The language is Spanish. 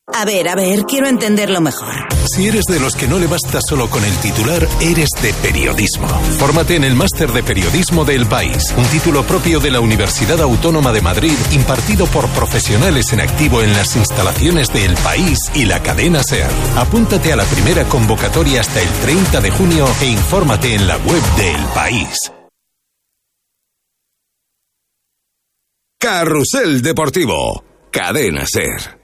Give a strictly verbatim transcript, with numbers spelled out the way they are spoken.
A ver, a ver, quiero entenderlo mejor. Si eres de los que no le basta solo con el titular, eres de periodismo. Fórmate en el Máster de Periodismo de El País, un título propio de la Universidad Autónoma de Madrid, impartido por profesionales en activo en las instalaciones de El País y la cadena SER. Apúntate a la primera convocatoria hasta el treinta de junio e infórmate en la web de El País. Carrusel Deportivo, Cadena SER.